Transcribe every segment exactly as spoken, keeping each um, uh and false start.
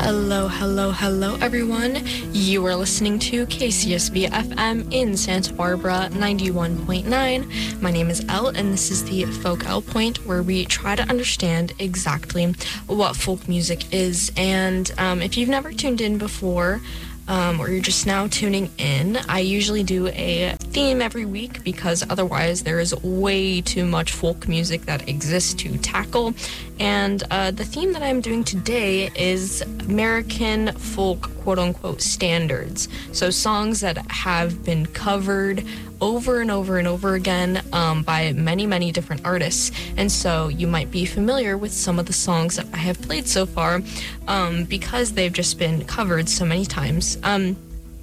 Hello, hello, hello, everyone. You are listening to K C S B F M in Santa Barbara, ninety-one point nine. My name is Elle, and this is the Folk Elle Point, where we try to understand exactly what folk music is. And um, if you've never tuned in before, Um, or you're just now tuning in, I usually do a theme every week because otherwise there is way too much folk music that exists to tackle. And uh, the theme that I'm doing today is American folk quote-unquote standards. So songs that have been covered over and over and over again um, by many, many different artists. And so you might be familiar with some of the songs that I have played so far um, because they've just been covered so many times. Um,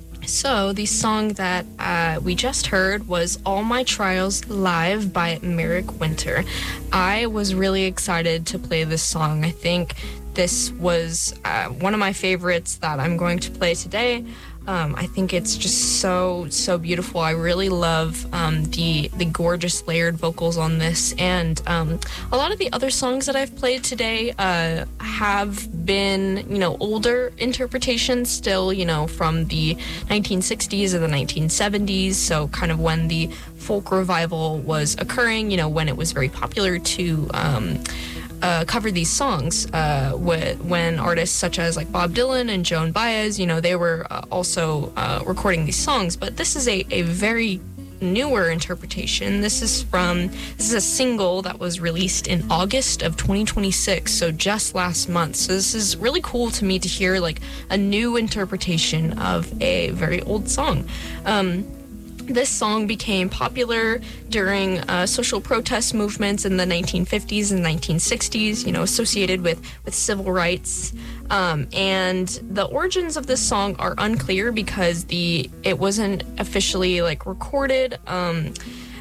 so the song that uh, we just heard was All My Trials Live by Merrick Winter. I was really excited to play this song. I think this was uh, one of my favorites that I'm going to play today. Um, I think it's just so, so beautiful. I really love um, the the gorgeous layered vocals on this. And um, a lot of the other songs that I've played today uh, have been, you know, older interpretations still, you know, from the nineteen sixties or the nineteen seventies. So kind of when the folk revival was occurring, you know, when it was very popular to um, Uh, cover these songs uh, wh- when artists such as like Bob Dylan and Joan Baez, you know, they were uh, also uh, recording these songs. But this is a, a very newer interpretation. This is from, this is a single that was released in August of twenty twenty-six, so just last month. So this is really cool to me to hear like a new interpretation of a very old song. Um, This song became popular during uh, social protest movements in the nineteen fifties and nineteen sixties, you know, associated with, with civil rights. Um, and the origins of this song are unclear because the it wasn't officially, like, recorded, um,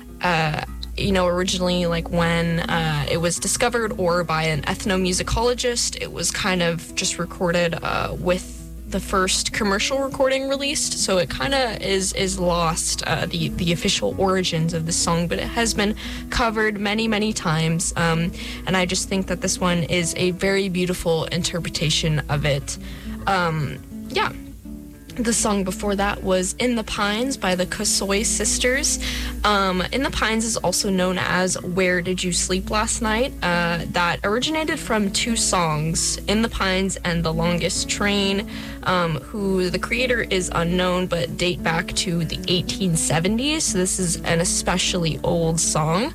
uh, you know, originally, like, when uh, it was discovered or by an ethnomusicologist. It was kind of just recorded uh, with the first commercial recording released, so it kind of is is lost uh, the the official origins of the song, but it has been covered many many times, um, and I just think that this one is a very beautiful interpretation of it. Um, yeah. The song before that was In the Pines by the Kosoi Sisters. Um, In the Pines is also known as Where Did You Sleep Last Night? Uh, that originated from two songs, In the Pines and The Longest Train, um, who the creator is unknown but date back to the eighteen seventies. So this is an especially old song.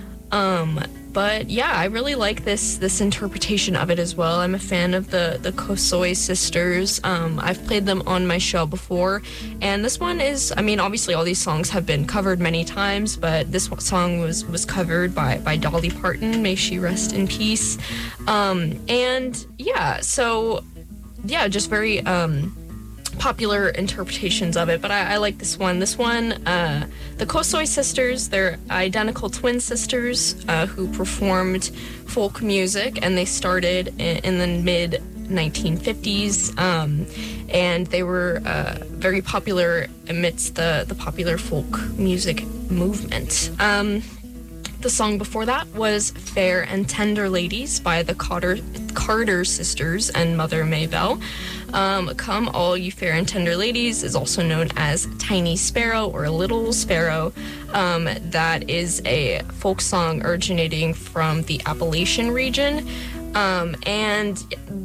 Um, But yeah, I really like this this interpretation of it as well. I'm a fan of the, the Kosoi Sisters. Um, I've played them on my show before. And this one is, I mean, obviously all these songs have been covered many times, but this song was, was covered by, by Dolly Parton. May she rest in peace. Um, and yeah, so yeah, just very um, popular interpretations of it, but I, I like this one. This one, uh, the Kosoi Sisters, they're identical twin sisters uh, who performed folk music, and they started in, in the mid nineteen fifties, um, and they were uh, very popular amidst the, the popular folk music movement. Um, The song before that was Fair and Tender Ladies by the Carter, Carter Sisters and Mother Maybelle. Um, Come All You Fair and Tender Ladies is also known as Tiny Sparrow or Little Sparrow. Um, that is a folk song originating from the Appalachian region. Um, and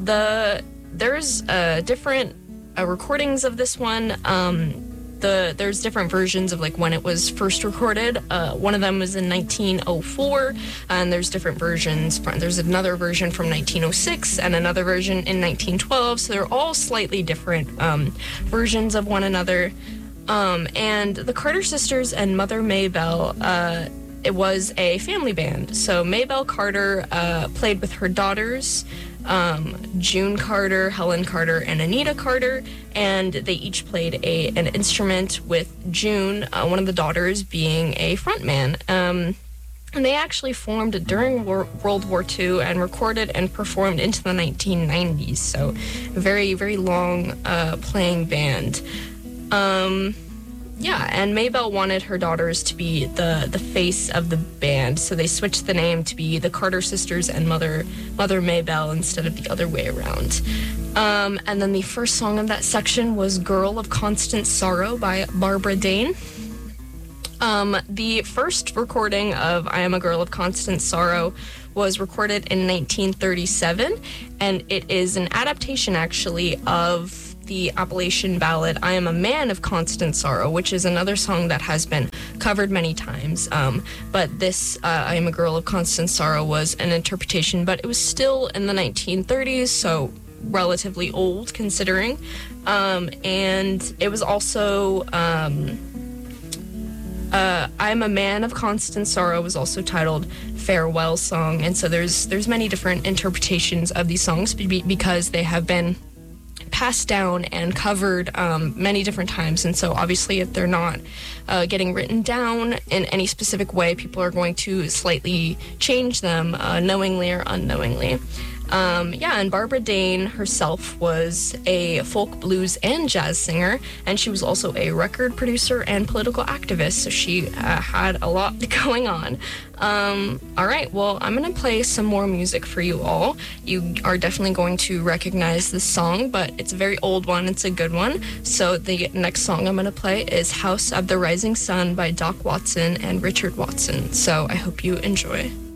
the there's uh, different uh, recordings of this one. Um, The, there's different versions of like when it was first recorded. Uh, one of them was in nineteen oh four, and there's different versions. From, there's another version from nineteen oh six and another version in nineteen twelve. So they're all slightly different um, versions of one another. Um, and the Carter Sisters and Mother Maybelle, uh, it was a family band. So Maybelle Carter uh, played with her daughters, um, June Carter, Helen Carter, and Anita Carter, and they each played a an instrument, with June, uh, one of the daughters, being a frontman. Um, and they actually formed during War- World War Two and recorded and performed into the nineteen nineties, so a very, very long uh, playing band. Um, yeah, and Maybelle wanted her daughters to be the the face of the band, so they switched the name to be the Carter Sisters and Mother Mother Maybelle instead of the other way around. Um, and then the first song of that section was "Girl of Constant Sorrow" by Barbara Dane. Um, the first recording of "I Am a Girl of Constant Sorrow" was recorded in nineteen thirty-seven, and it is an adaptation, actually, of the Appalachian ballad "I Am a Man of Constant Sorrow," which is another song that has been covered many times. Um, but this, uh, "I Am a Girl of Constant Sorrow," was an interpretation, but it was still in the nineteen thirties, so relatively old considering. Um, and it was also... Um, Uh, "I'm a Man of Constant Sorrow" was also titled "Farewell Song," and so there's there's many different interpretations of these songs be- because they have been passed down and covered um, many different times, and so obviously if they're not uh, getting written down in any specific way, people are going to slightly change them uh, knowingly or unknowingly. Um, yeah, and Barbara Dane herself was a folk, blues, and jazz singer, and she was also a record producer and political activist, so she uh, had a lot going on. Um, all right, well, I'm going to play some more music for you all. You are definitely going to recognize this song, but it's a very old one. It's a good one. So the next song I'm going to play is "House of the Rising Sun" by Doc Watson and Richard Watson. So I hope you enjoy.